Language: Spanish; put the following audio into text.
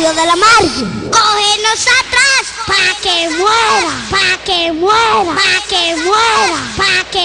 medio de la margen. Cógenos atrás, pa' que muera, pa' que muera, pa' que muera, pa' que